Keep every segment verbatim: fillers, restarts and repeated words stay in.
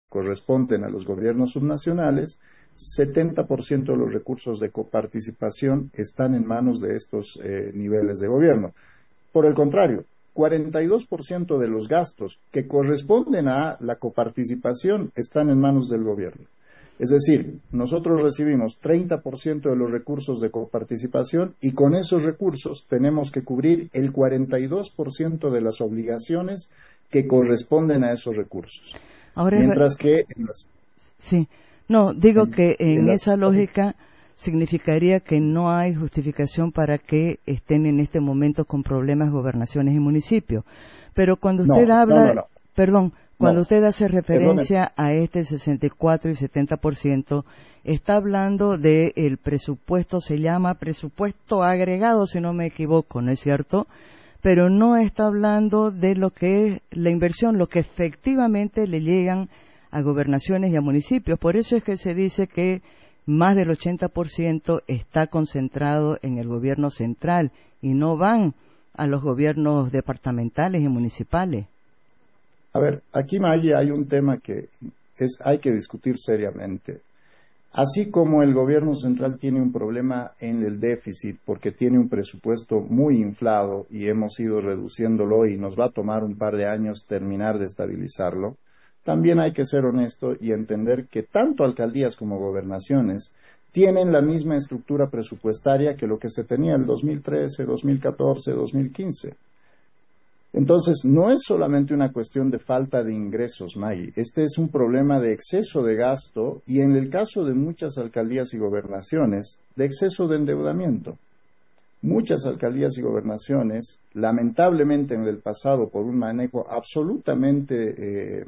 corresponden a los gobiernos subnacionales, setenta por ciento de los recursos de coparticipación están en manos de estos eh, niveles de gobierno. Por el contrario, cuarenta y dos por ciento de los gastos que corresponden a la coparticipación están en manos del gobierno. Es decir, nosotros recibimos treinta por ciento de los recursos de coparticipación y con esos recursos tenemos que cubrir el cuarenta y dos por ciento de las obligaciones que corresponden a esos recursos. Ahora Mientras que en las... Sí, no, digo en, que en, en las... esa lógica significaría que no hay justificación para que estén en este momento con problemas gobernaciones y municipios. Pero cuando usted no, habla, no, no, no. perdón, cuando no. usted hace referencia Perdone. a este sesenta y cuatro y setenta por ciento, está hablando del presupuesto, se llama presupuesto agregado, si no me equivoco, ¿no es cierto? Pero no está hablando de lo que es la inversión, lo que efectivamente le llegan a gobernaciones y a municipios. Por eso es que se dice que más del ochenta por ciento está concentrado en el gobierno central y no van a los gobiernos departamentales y municipales. A ver, aquí, Maggie, hay un tema que es, hay que discutir seriamente. Así como el gobierno central tiene un problema en el déficit porque tiene un presupuesto muy inflado y hemos ido reduciéndolo y nos va a tomar un par de años terminar de estabilizarlo, también hay que ser honesto y entender que tanto alcaldías como gobernaciones tienen la misma estructura presupuestaria que lo que se tenía el dos mil trece, dos mil catorce, dos mil quince. Entonces, no es solamente una cuestión de falta de ingresos, Maggie. Este es un problema de exceso de gasto y, en el caso de muchas alcaldías y gobernaciones, de exceso de endeudamiento. Muchas alcaldías y gobernaciones, lamentablemente en el pasado, por un manejo absolutamente eh,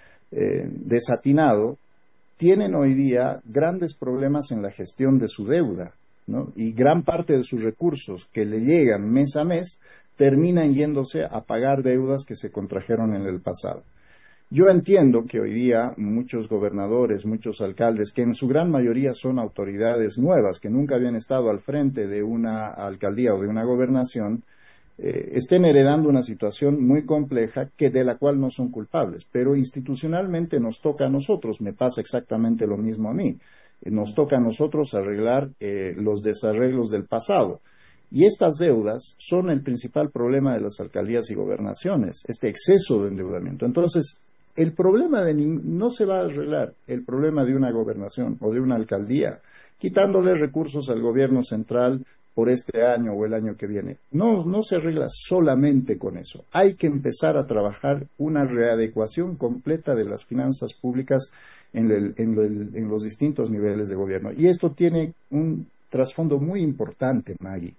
eh, desatinado, tienen hoy día grandes problemas en la gestión de su deuda, ¿no? Y gran parte de sus recursos que le llegan mes a mes terminan yéndose a pagar deudas que se contrajeron en el pasado. Yo entiendo que hoy día muchos gobernadores, muchos alcaldes, que en su gran mayoría son autoridades nuevas, que nunca habían estado al frente de una alcaldía o de una gobernación, eh, estén heredando una situación muy compleja que de la cual no son culpables. Pero institucionalmente nos toca a nosotros, me pasa exactamente lo mismo a mí. Eh, nos toca a nosotros arreglar eh, los desarreglos del pasado. Y estas deudas son el principal problema de las alcaldías y gobernaciones, este exceso de endeudamiento. Entonces, el problema de no se va a arreglar el problema de una gobernación o de una alcaldía quitándole recursos al gobierno central por este año o el año que viene. No, no se arregla solamente con eso. Hay que empezar a trabajar una readecuación completa de las finanzas públicas en, el, en, el, en los distintos niveles de gobierno. Y esto tiene un trasfondo muy importante, Maggie.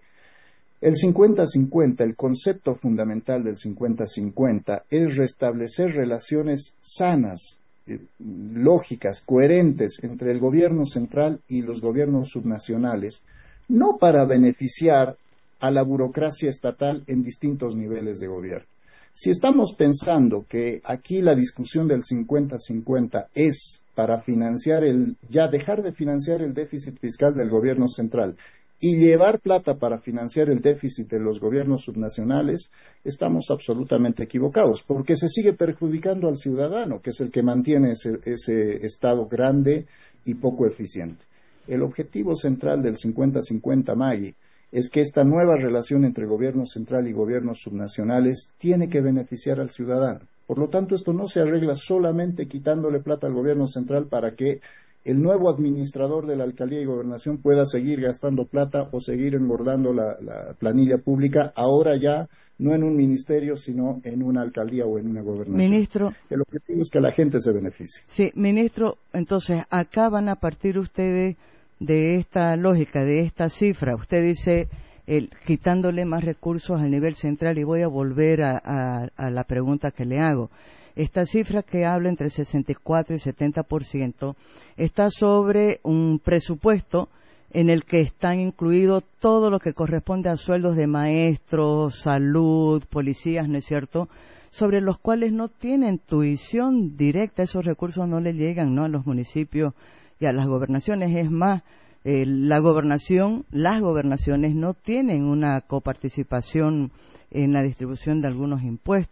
El cincuenta cincuenta, el concepto fundamental del cincuenta cincuenta es restablecer relaciones sanas, eh, lógicas, coherentes entre el gobierno central y los gobiernos subnacionales, no para beneficiar a la burocracia estatal en distintos niveles de gobierno. Si estamos pensando que aquí la discusión del cincuenta cincuenta es para financiar el, ya dejar de financiar el déficit fiscal del gobierno central y llevar plata para financiar el déficit de los gobiernos subnacionales, estamos absolutamente equivocados, porque se sigue perjudicando al ciudadano, que es el que mantiene ese, ese Estado grande y poco eficiente. El objetivo central del cincuenta cincuenta, Maggie, es que esta nueva relación entre gobierno central y gobiernos subnacionales tiene que beneficiar al ciudadano. Por lo tanto, esto no se arregla solamente quitándole plata al gobierno central para que el nuevo administrador de la alcaldía y gobernación pueda seguir gastando plata o seguir engordando la, la planilla pública, ahora ya no en un ministerio, sino en una alcaldía o en una gobernación. Ministro, el objetivo es que la gente se beneficie. Sí, ministro, entonces acá van a partir ustedes de esta lógica, de esta cifra. Usted dice, el, quitándole más recursos al nivel central, y voy a volver a, a, a la pregunta que le hago. Esta cifra que habla entre sesenta y cuatro y setenta por ciento está sobre un presupuesto en el que están incluidos todo lo que corresponde a sueldos de maestros, salud, policías, ¿no es cierto?, sobre los cuales no tienen tuición directa, esos recursos no le llegan, ¿no?, a los municipios y a las gobernaciones. Es más, eh, la gobernación, las gobernaciones no tienen una coparticipación en la distribución de algunos impuestos.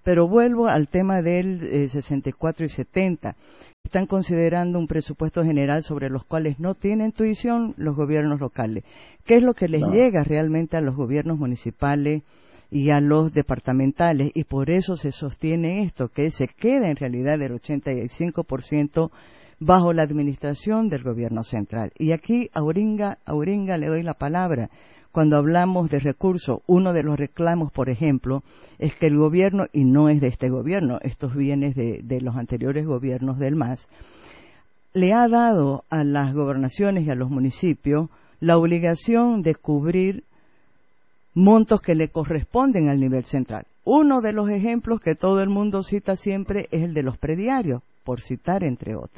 Pero vuelvo al tema del eh, sesenta y cuatro y setenta. Están considerando un presupuesto general sobre los cuales no tienen intuición los gobiernos locales. ¿Qué es lo que les No. llega realmente a los gobiernos municipales y a los departamentales? Y por eso se sostiene esto, que se queda en realidad el ochenta y cinco por ciento bajo la administración del gobierno central. Y aquí a Auringa, a Auringa le doy la palabra. Cuando hablamos de recursos, uno de los reclamos, por ejemplo, es que el gobierno, y no es de este gobierno, estos bienes de, de los anteriores gobiernos del M A S, le ha dado a las gobernaciones y a los municipios la obligación de cubrir montos que le corresponden al nivel central. Uno de los ejemplos que todo el mundo cita siempre es el de los prediarios, por citar entre otros.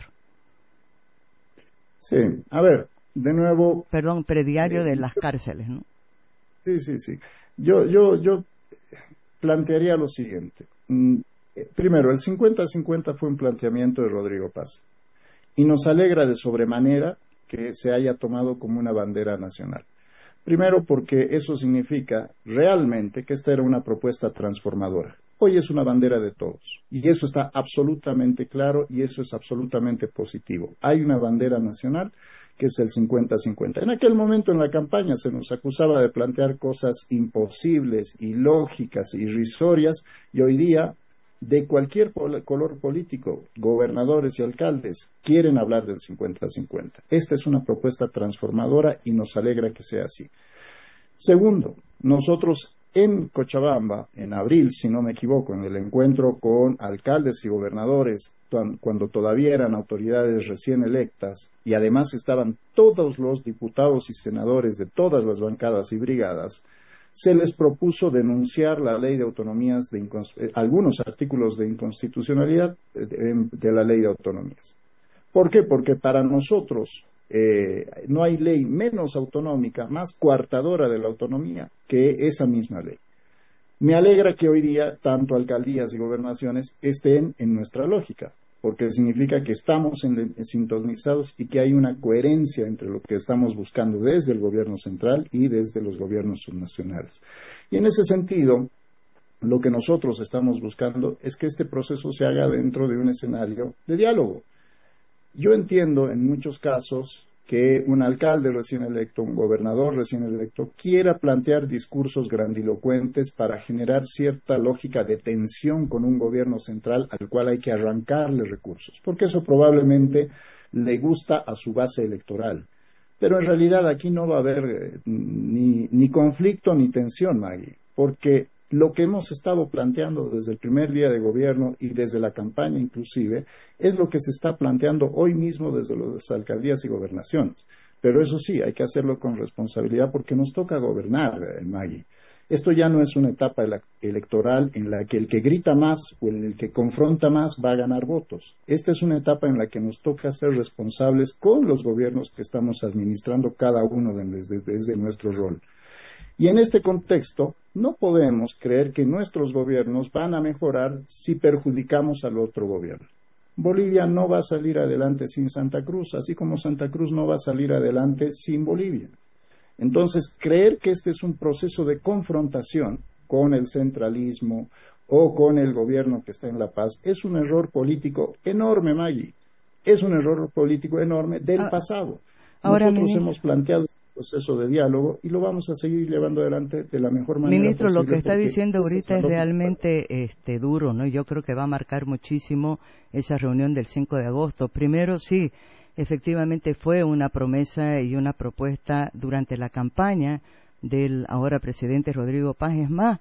Sí, a ver, de nuevo... Perdón, prediario eh, de las cárceles, ¿no? Sí, sí, sí. Yo, yo, yo plantearía lo siguiente. Mm, eh, Primero, el cincuenta a cincuenta fue un planteamiento de Rodrigo Paz. Y nos alegra de sobremanera que se haya tomado como una bandera nacional. Primero, porque eso significa realmente que esta era una propuesta transformadora. Hoy es una bandera de todos. Y eso está absolutamente claro y eso es absolutamente positivo. Hay una bandera nacional que es el cincuenta a cincuenta. En aquel momento en la campaña se nos acusaba de plantear cosas imposibles, ilógicas, irrisorias, y hoy día, de cualquier pol- color político, gobernadores y alcaldes, quieren hablar del cincuenta a cincuenta. Esta es una propuesta transformadora y nos alegra que sea así. Segundo, nosotros en Cochabamba, en abril, si no me equivoco, en el encuentro con alcaldes y gobernadores, cuando todavía eran autoridades recién electas, y además estaban todos los diputados y senadores de todas las bancadas y brigadas, se les propuso denunciar la ley de autonomías, de eh, algunos artículos de inconstitucionalidad de, de la ley de autonomías. ¿Por qué? Porque para nosotros eh, no hay ley menos autonómica, más coartadora de la autonomía que esa misma ley. Me alegra que hoy día tanto alcaldías y gobernaciones estén en nuestra lógica, porque significa que estamos en, en, sintonizados y que hay una coherencia entre lo que estamos buscando desde el gobierno central y desde los gobiernos subnacionales. Y en ese sentido, lo que nosotros estamos buscando es que este proceso se haga dentro de un escenario de diálogo. Yo entiendo en muchos casos que un alcalde recién electo, un gobernador recién electo, quiera plantear discursos grandilocuentes para generar cierta lógica de tensión con un gobierno central al cual hay que arrancarle recursos, porque eso probablemente le gusta a su base electoral. Pero en realidad aquí no va a haber eh, ni, ni conflicto ni tensión, Maggie, porque lo que hemos estado planteando desde el primer día de gobierno y desde la campaña inclusive, es lo que se está planteando hoy mismo desde las alcaldías y gobernaciones. Pero eso sí, hay que hacerlo con responsabilidad porque nos toca gobernar, eh, Maggie. Esto ya no es una etapa electoral en la que el que grita más o el que confronta más va a ganar votos. Esta es una etapa en la que nos toca ser responsables con los gobiernos que estamos administrando cada uno desde, desde nuestro rol. Y en este contexto, no podemos creer que nuestros gobiernos van a mejorar si perjudicamos al otro gobierno. Bolivia no va a salir adelante sin Santa Cruz, así como Santa Cruz no va a salir adelante sin Bolivia. Entonces, creer que este es un proceso de confrontación con el centralismo o con el gobierno que está en La Paz es un error político enorme, Maggie. Es un error político enorme del ah, pasado. Nosotros ministro, hemos planteado este proceso de diálogo y lo vamos a seguir llevando adelante de la mejor manera Ministro, posible. Lo que está diciendo ahorita es, es realmente este, duro, ¿no? Yo creo que va a marcar muchísimo esa reunión del cinco de agosto. Primero, sí, efectivamente fue una promesa y una propuesta durante la campaña del ahora presidente Rodrigo Paz. Es más,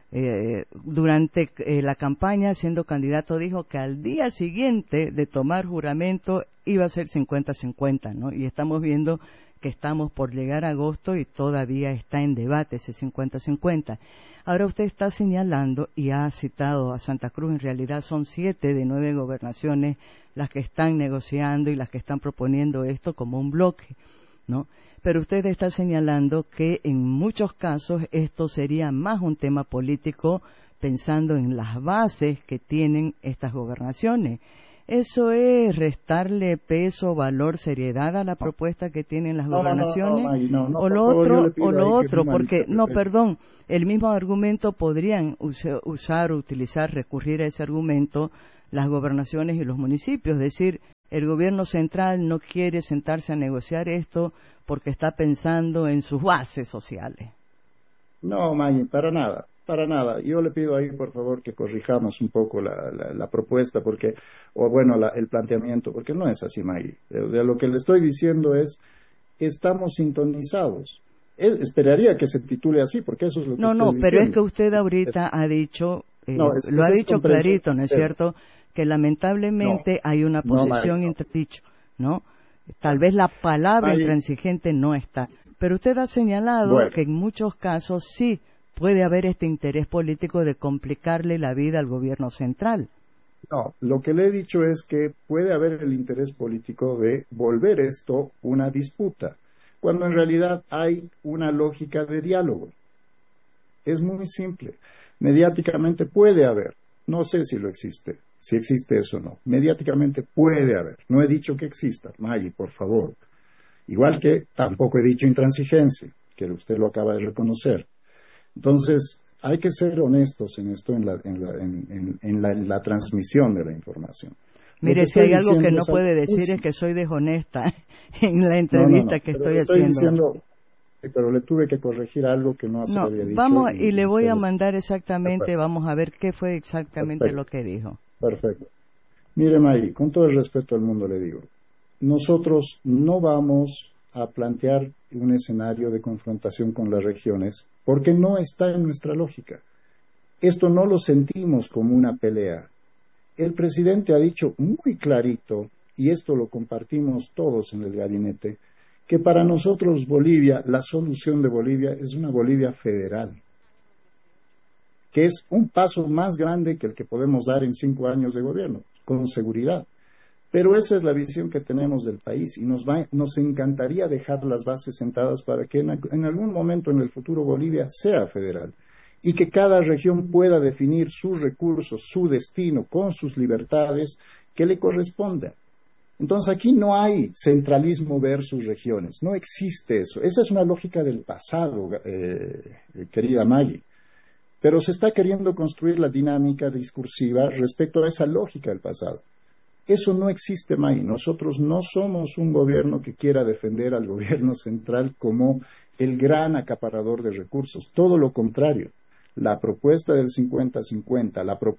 eh, durante eh, la campaña, siendo candidato, dijo que al día siguiente de tomar juramento iba a ser cincuenta cincuenta, ¿no? Y estamos viendo que estamos por llegar a agosto y todavía está en debate ese cincuenta cincuenta. Ahora usted está señalando y ha citado a Santa Cruz, en realidad son siete de nueve gobernaciones las que están negociando y las que están proponiendo esto como un bloque, ¿no? Pero usted está señalando que en muchos casos esto sería más un tema político pensando en las bases que tienen estas gobernaciones. Eso es restarle peso, valor, seriedad a la propuesta que tienen las no, gobernaciones, no, no, no, no, no, o lo favor, otro, o lo otro, no porque, no, perdón, el mismo argumento podrían usa, usar, utilizar, recurrir a ese argumento las gobernaciones y los municipios, es decir, el gobierno central no quiere sentarse a negociar esto porque está pensando en sus bases sociales. No, Maggie, para nada. Para nada. Yo le pido ahí, por favor, que corrijamos un poco la, la, la propuesta, porque, o bueno, la, el planteamiento, porque no es así, Maggie. O sea, lo que le estoy diciendo es, estamos sintonizados. Él esperaría que se titule así, porque eso es lo que no, estoy no, diciendo. No, pero es que usted ahorita ha dicho, eh, no, es, lo ha dicho clarito, ¿no es pero, cierto?, que lamentablemente no, hay una posición no, entredicho, ¿no? Tal vez la palabra Maggie, intransigente no está. Pero usted ha señalado bueno. que en muchos casos sí puede haber este interés político de complicarle la vida al gobierno central. No, lo que le he dicho es que puede haber el interés político de volver esto una disputa, cuando en realidad hay una lógica de diálogo. Es muy simple. Mediáticamente puede haber, no sé si lo existe, si existe eso o no. Mediáticamente puede haber. No he dicho que exista, Maggie, por favor. Igual que tampoco he dicho intransigencia, que usted lo acaba de reconocer. Entonces, hay que ser honestos en esto, en la, en la, en, en, en la, en la transmisión de la información. Mire, si hay algo que no puede decir es que soy deshonesta en la entrevista no, no, no, que estoy, estoy haciendo. Diciendo, pero le tuve que corregir algo que no se no, había dicho. Vamos, y, y le voy a les... mandar exactamente, Perfecto. Vamos a ver qué fue exactamente Perfecto. Lo que dijo. Perfecto. Mire, Mayri, con todo el respeto al mundo le digo, nosotros no vamos a plantear un escenario de confrontación con las regiones porque no está en nuestra lógica. Esto no lo sentimos como una pelea. El presidente ha dicho muy clarito, y esto lo compartimos todos en el gabinete, que para nosotros Bolivia, la solución de Bolivia es una Bolivia federal, que es un paso más grande que el que podemos dar en cinco años de gobierno, con seguridad. Pero esa es la visión que tenemos del país y nos, va, nos encantaría dejar las bases sentadas para que en, en algún momento en el futuro Bolivia sea federal y que cada región pueda definir sus recursos, su destino, con sus libertades que le correspondan. Entonces aquí no hay centralismo versus regiones, no existe eso. Esa es una lógica del pasado, eh, querida Maggie. Pero se está queriendo construir la dinámica discursiva respecto a esa lógica del pasado. Eso no existe, Maggie. Nosotros no somos un gobierno que quiera defender al gobierno central como el gran acaparador de recursos. Todo lo contrario. La propuesta del cincuenta cincuenta, la propuesta